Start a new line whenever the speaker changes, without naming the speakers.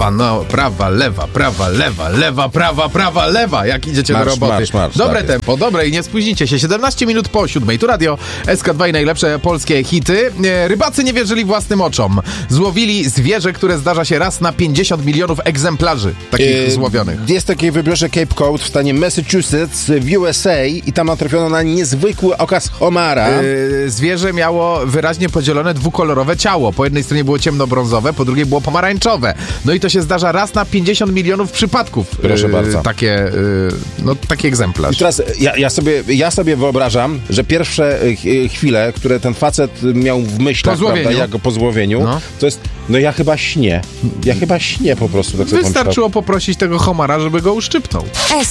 Prawa, no, prawa, lewa, prawa, lewa, lewa, prawa, prawa, lewa. Jak idziecie do roboty.
Marsz,
dobre
tak
tempo, dobre i nie spóźnicie się. 17 minut po 7. Tu radio SK2 i najlepsze polskie hity. Rybacy nie wierzyli własnym oczom. Złowili zwierzę, które zdarza się raz na 50 milionów egzemplarzy takich złowionych.
Jest takie wybrzeże Cape Cod w stanie Massachusetts w USA i tam natrafiono na niezwykły okaz homara.
Zwierzę miało wyraźnie podzielone dwukolorowe ciało. Po jednej stronie było ciemnobrązowe, po drugiej było pomarańczowe. No i to się zdarza raz na 50 milionów przypadków.
Proszę bardzo.
Taki egzemplarz.
I teraz ja sobie wyobrażam, że pierwsze chwile, które ten facet miał w myślach, prawda, jak po złowieniu, to jest, ja chyba śnię. Ja chyba śnię po prostu. Tak sobie
Wystarczyło poprosić tego homara, żeby go uszczypnął.